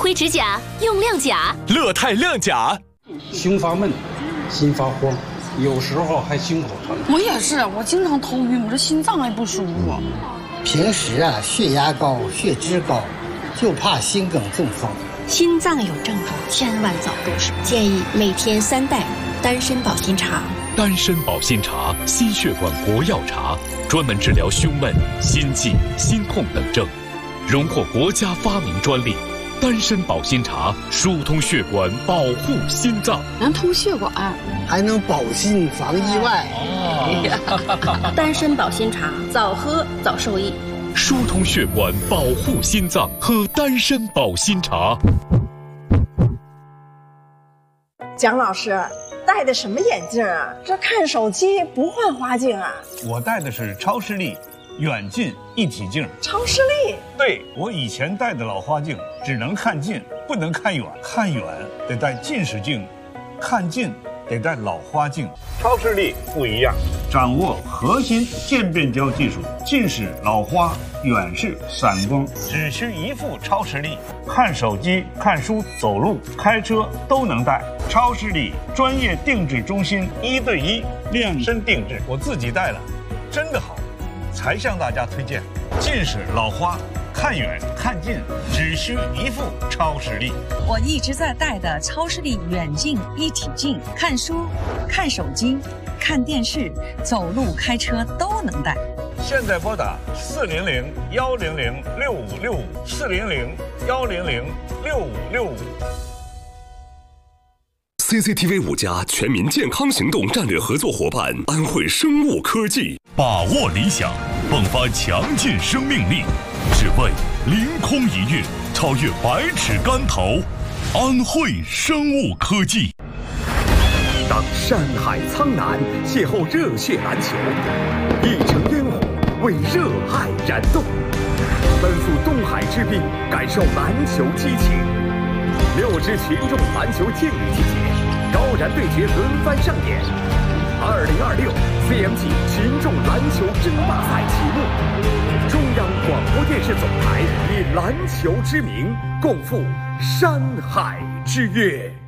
灰指甲用亮甲， 乐泰亮甲。 胸发闷，心发慌，有时候还心口疼。 我也是，我经常头晕，我这心脏还不舒服。 平时血压高、血脂高，就怕心梗中风。 心脏有症状，千万早动手。建议每天3袋丹参保心茶。 丹参保心茶，心血管国药茶，专门治疗胸闷、心悸、心痛等症，荣获国家发明专利。丹参保心茶疏通血管，保护心脏， 能通血管， 还能保心防意外。 丹参保心茶，早喝早受益。 疏通血管，保护心脏，喝丹参保心茶。 蒋老师戴的什么眼镜啊？这看手机不换花镜啊？ 我戴的是超视力远近一体镜。 超视力？ 对，我以前戴的老花镜只能看近，不能看远，看远得戴近视镜，看近得戴老花镜。超视力不一样，掌握核心渐变焦技术，近视、老花、远视、散光，只需一副超视力，看手机、看书、走路、开车都能戴。超视力专业定制中心，1对1量身定制，我自己戴了，真的好，才向大家推荐。近视、老花，看远看近只需一副超视力。 我一直在戴的超视力远近一体镜，看书、看手机、看电视、走路、开车都能戴。 现在拨打400-100-6565，400-100-6565。 CCTV 5家全民健康行动战略合作伙伴安慧生物科技， 把握理想，迸发强劲生命力，只为凌空一跃，超越百尺竿头。安慧生物科技。 当山海苍南邂逅热血篮球，一城烟火为热爱燃动，奔赴东海之滨，感受篮球激情。6支群众篮球劲旅季节，高燃对决轮番上演。2026 CMG 群众篮球争霸赛启幕，中央广播电视总台以篮球之名，共赴山海之约。